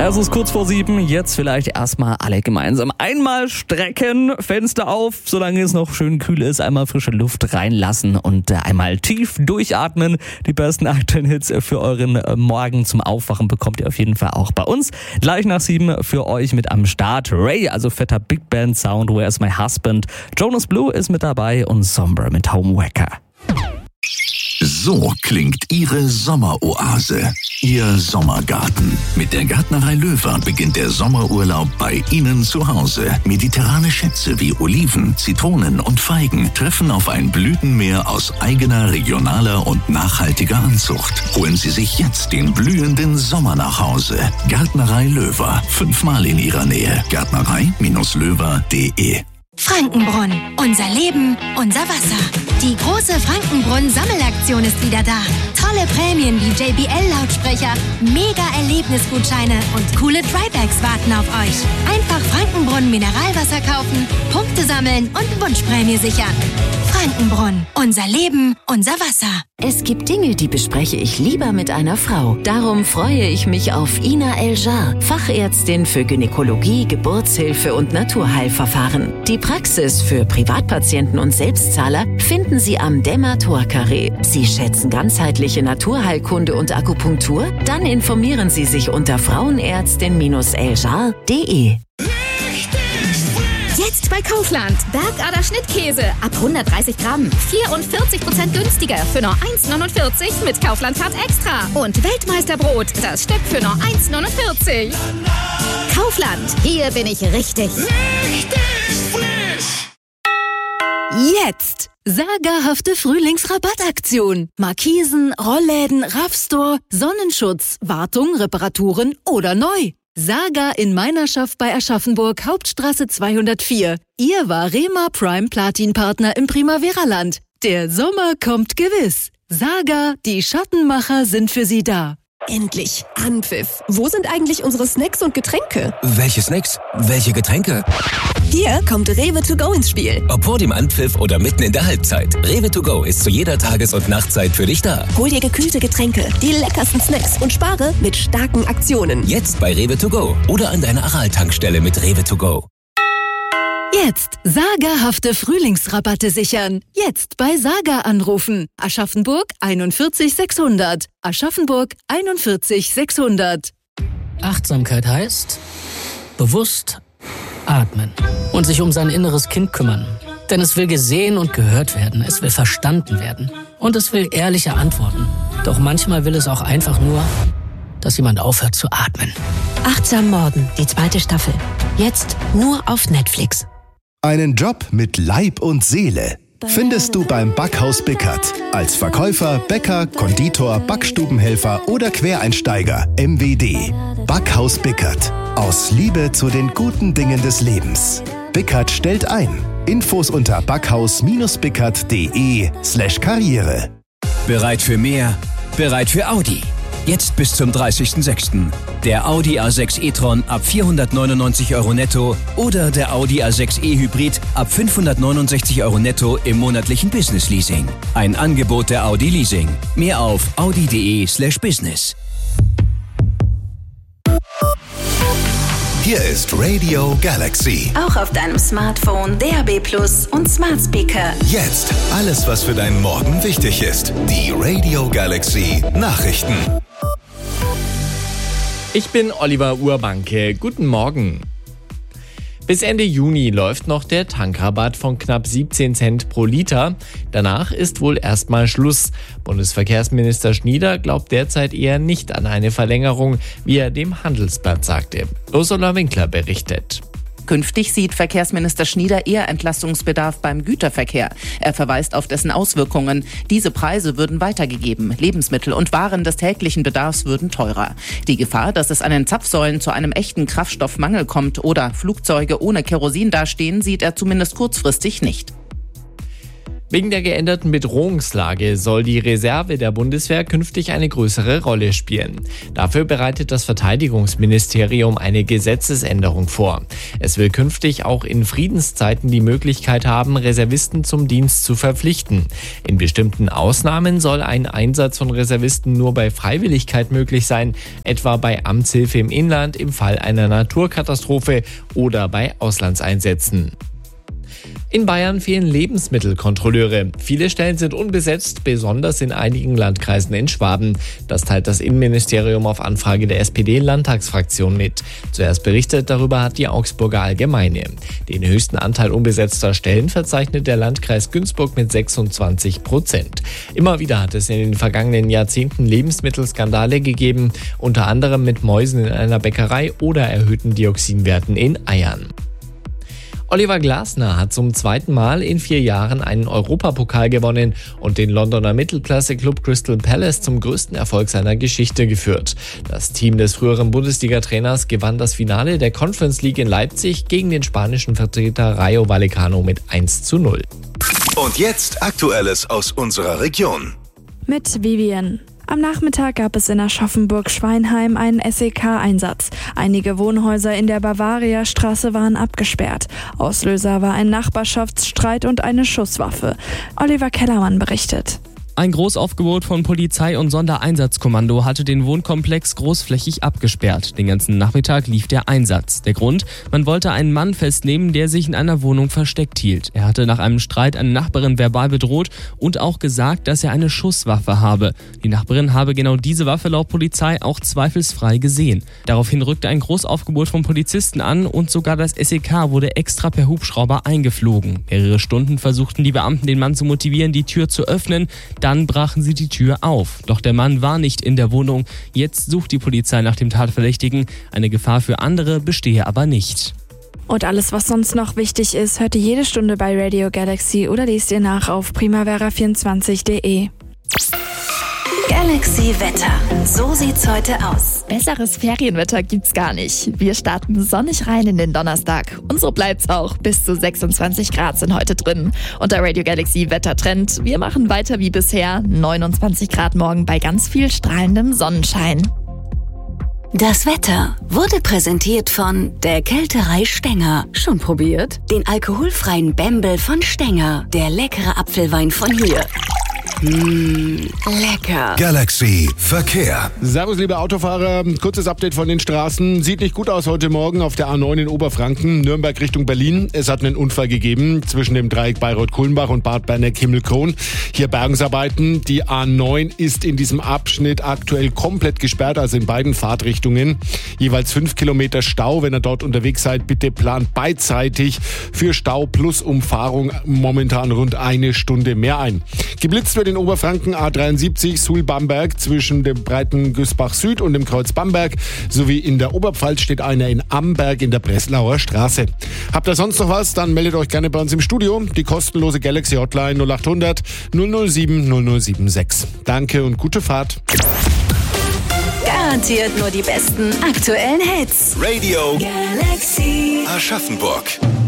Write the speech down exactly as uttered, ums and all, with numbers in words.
Es ist kurz vor sieben, jetzt vielleicht erstmal alle gemeinsam einmal strecken, Fenster auf, solange es noch schön kühl ist, einmal frische Luft reinlassen und einmal tief durchatmen. Die besten aktuellen Hits für euren Morgen zum Aufwachen bekommt ihr auf jeden Fall auch bei uns. Gleich nach sieben für euch mit am Start Ray, also fetter Big Band Sound, Where's My Husband. Jonas Blue ist mit dabei und Somber mit Homewrecker. So klingt Ihre Sommeroase, Ihr Sommergarten. Mit der Gärtnerei Löwer beginnt der Sommerurlaub bei Ihnen zu Hause. Mediterrane Schätze wie Oliven, Zitronen und Feigen treffen auf ein Blütenmeer aus eigener, regionaler und nachhaltiger Anzucht. Holen Sie sich jetzt den blühenden Sommer nach Hause. Gärtnerei Löwer, fünfmal in Ihrer Nähe. Gärtnerei Löwer punkt de. Frankenbrunn. Unser Leben, unser Wasser. Die große Frankenbrunn-Sammelaktion ist wieder da. Tolle Prämien wie J B L-Lautsprecher, Mega-Erlebnisgutscheine und coole Drybags warten auf euch. Einfach Frankenbrunn Mineralwasser kaufen, Punkte sammeln und Wunschprämie sichern. Frankenbrunn. Unser Leben, unser Wasser. Es gibt Dinge, die bespreche ich lieber mit einer Frau. Darum freue ich mich auf Ina El-Jar, Fachärztin für Gynäkologie, Geburtshilfe und Naturheilverfahren. Die Praxis für Privatpatienten und Selbstzahler finden Sie am Demator-Carré. Sie schätzen ganzheitliche Naturheilkunde und Akupunktur? Dann informieren Sie sich unter frauenärztin eljar punkt de. Jetzt bei Kaufland. Bergader Schnittkäse ab hundertdreißig Gramm. vierundvierzig Prozent günstiger für nur eins neunundvierzig mit Kaufland Card Extra. Und Weltmeisterbrot, das Stück für nur eins neunundvierzig. Kaufland, hier bin ich richtig. Richtig frisch. Jetzt! Sagerhafte Frühlingsrabattaktion. Markisen, Rollläden, Raffstore, Sonnenschutz, Wartung, Reparaturen oder neu. Saga in Meinerschaft bei Aschaffenburg, Hauptstraße zweihundertvier. Ihr Varema Prime Platin Partner im Primavera-Land. Der Sommer kommt gewiss. Saga, die Schattenmacher sind für Sie da. Endlich. Anpfiff. Wo sind eigentlich unsere Snacks und Getränke? Welche Snacks? Welche Getränke? Hier kommt Rewe to go ins Spiel. Ob vor dem Anpfiff oder mitten in der Halbzeit. Rewe to go ist zu jeder Tages- und Nachtzeit für dich da. Hol dir gekühlte Getränke, die leckersten Snacks und spare mit starken Aktionen. Jetzt bei Rewe to go oder an deiner Aral-Tankstelle mit Rewe to go. Jetzt sagerhafte Frühlingsrabatte sichern. Jetzt bei Saga anrufen. Aschaffenburg einundvierzig sechshundert. Aschaffenburg einundvierzig sechshundert. Achtsamkeit heißt bewusst atmen und sich um sein inneres Kind kümmern. Denn es will gesehen und gehört werden, es will verstanden werden und es will ehrliche Antworten. Doch manchmal will es auch einfach nur, dass jemand aufhört zu atmen. Achtsam Morden, die zweite Staffel. Jetzt nur auf Netflix. Einen Job mit Leib und Seele findest du beim Backhaus Bickert. Als Verkäufer, Bäcker, Konditor, Backstubenhelfer oder Quereinsteiger. M W D. Backhaus Bickert. Aus Liebe zu den guten Dingen des Lebens. Bickert stellt ein. Infos unter backhaus-bickert.de slash Karriere. Bereit für mehr? Bereit für Audi. Jetzt bis zum dreißigsten sechsten Der Audi A sechs e-tron ab vierhundertneunundneunzig Euro netto oder der Audi A sechs e Hybrid ab fünfhundertneunundsechzig Euro netto im monatlichen Business Leasing. Ein Angebot der Audi Leasing. Mehr auf audi.de slash business. Hier ist Radio Galaxy. Auch auf deinem Smartphone, D A B plus und Smart Speaker. Jetzt alles, was für deinen Morgen wichtig ist. Die Radio Galaxy Nachrichten. Ich bin Oliver Urbanke. Guten Morgen. Bis Ende Juni läuft noch der Tankrabatt von knapp siebzehn Cent pro Liter. Danach ist wohl erstmal Schluss. Bundesverkehrsminister Schnieder glaubt derzeit eher nicht an eine Verlängerung, wie er dem Handelsblatt sagte. Ursula Winkler berichtet. Künftig sieht Verkehrsminister Schnieder eher Entlastungsbedarf beim Güterverkehr. Er verweist auf dessen Auswirkungen. Diese Preise würden weitergegeben. Lebensmittel und Waren des täglichen Bedarfs würden teurer. Die Gefahr, dass es an den Zapfsäulen zu einem echten Kraftstoffmangel kommt oder Flugzeuge ohne Kerosin dastehen, sieht er zumindest kurzfristig nicht. Wegen der geänderten Bedrohungslage soll die Reserve der Bundeswehr künftig eine größere Rolle spielen. Dafür bereitet das Verteidigungsministerium eine Gesetzesänderung vor. Es will künftig auch in Friedenszeiten die Möglichkeit haben, Reservisten zum Dienst zu verpflichten. In bestimmten Ausnahmen soll ein Einsatz von Reservisten nur bei Freiwilligkeit möglich sein, etwa bei Amtshilfe im Inland im Fall einer Naturkatastrophe oder bei Auslandseinsätzen. In Bayern fehlen Lebensmittelkontrolleure. Viele Stellen sind unbesetzt, besonders in einigen Landkreisen in Schwaben. Das teilt das Innenministerium auf Anfrage der S P D-Landtagsfraktion mit. Zuerst berichtet darüber hat die Augsburger Allgemeine. Den höchsten Anteil unbesetzter Stellen verzeichnet der Landkreis Günzburg mit sechsundzwanzig Prozent. Immer wieder hat es in den vergangenen Jahrzehnten Lebensmittelskandale gegeben, unter anderem mit Mäusen in einer Bäckerei oder erhöhten Dioxinwerten in Eiern. Oliver Glasner hat zum zweiten Mal in vier Jahren einen Europapokal gewonnen und den Londoner Mittelklasse-Club Crystal Palace zum größten Erfolg seiner Geschichte geführt. Das Team des früheren Bundesliga-Trainers gewann das Finale der Conference League in Leipzig gegen den spanischen Vertreter Rayo Vallecano mit eins zu null. Und jetzt Aktuelles aus unserer Region. Mit Vivian. Am Nachmittag gab es in Aschaffenburg-Schweinheim einen S E K-Einsatz. Einige Wohnhäuser in der Bavaria-Straße waren abgesperrt. Auslöser war ein Nachbarschaftsstreit und eine Schusswaffe. Oliver Kellermann berichtet. Ein Großaufgebot von Polizei und Sondereinsatzkommando hatte den Wohnkomplex großflächig abgesperrt. Den ganzen Nachmittag lief der Einsatz. Der Grund? Man wollte einen Mann festnehmen, der sich in einer Wohnung versteckt hielt. Er hatte nach einem Streit eine Nachbarin verbal bedroht und auch gesagt, dass er eine Schusswaffe habe. Die Nachbarin habe genau diese Waffe laut Polizei auch zweifelsfrei gesehen. Daraufhin rückte ein Großaufgebot von Polizisten an und sogar das S E K wurde extra per Hubschrauber eingeflogen. Mehrere Stunden versuchten die Beamten, den Mann zu motivieren, die Tür zu öffnen. Dann brachen sie die Tür auf. Doch der Mann war nicht in der Wohnung. Jetzt sucht die Polizei nach dem Tatverdächtigen. Eine Gefahr für andere bestehe aber nicht. Und alles, was sonst noch wichtig ist, hört ihr jede Stunde bei Radio Galaxy oder lest ihr nach auf primavera vierundzwanzig punkt de. Galaxy Wetter. So sieht's heute aus. Besseres Ferienwetter gibt's gar nicht. Wir starten sonnig rein in den Donnerstag. Und so bleibt's auch. Bis zu sechsundzwanzig Grad sind heute drin. Und der Radio Galaxy Wettertrend. Wir machen weiter wie bisher. neunundzwanzig Grad morgen bei ganz viel strahlendem Sonnenschein. Das Wetter wurde präsentiert von der Kälterei Stenger. Schon probiert? Den alkoholfreien Bembel von Stenger. Der leckere Apfelwein von hier. Mmh, lecker. Galaxy Verkehr. Servus, liebe Autofahrer. Kurzes Update von den Straßen. Sieht nicht gut aus heute Morgen auf der A neun in Oberfranken, Nürnberg Richtung Berlin. Es hat einen Unfall gegeben zwischen dem Dreieck Bayreuth-Kulmbach und Bad Berneck-Himmelkron. Hier Bergungsarbeiten. Die A neun ist in diesem Abschnitt aktuell komplett gesperrt, also in beiden Fahrtrichtungen. Jeweils fünf Kilometer Stau. Wenn ihr dort unterwegs seid, bitte plant beidseitig für Stau plus Umfahrung momentan rund eine Stunde mehr ein. Geblitzt wird in Oberfranken A dreiundsiebzig Suhl-Bamberg zwischen dem breiten Güßbach Süd und dem Kreuz Bamberg sowie in der Oberpfalz steht einer in Amberg in der Breslauer Straße. Habt ihr sonst noch was? Dann meldet euch gerne bei uns im Studio. Die kostenlose Galaxy Hotline null acht hundert null null sieben null null sieben sechs. Danke und gute Fahrt. Garantiert nur die besten aktuellen Hits. Radio Galaxy Aschaffenburg.